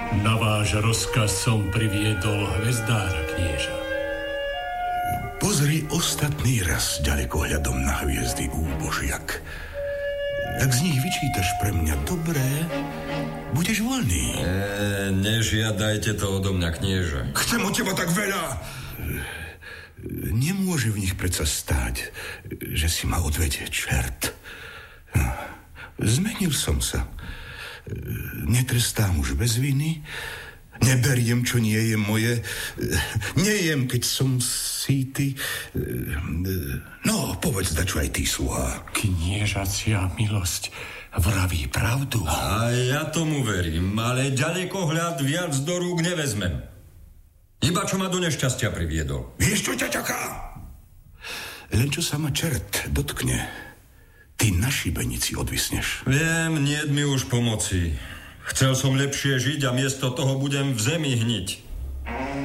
Na váš rozkaz som priviedol hvezdára, knieža. Pozri ostatný raz ďalekohľadom na hviezdy, úbožiak. Ak z nich vyčítaš pre mňa dobré, budeš voľný. Nežiadajte to odo mňa, knieža. Chcem od teba tak veľa. Nemôže v nich predsa stáť, že si ma odvedie čert. Zmenil som sa. Netrestám už bez viny. Neberiem, čo nie je moje. Nejem, keď som síty. No, povedz dačo aj ty, sluha. Kniežacia milosť vraví pravdu. A ja tomu verím, ale ďalekohľad viac do rúk nevezmem. Iba čo ma do nešťastia priviedol. Vieš, čo ťa čaká? Len čo sa ma čert dotkne, ty na šibenici odvisneš. Viem, niet mi už pomoci. Chcel som lepšie žiť a miesto toho budem v zemi hniť.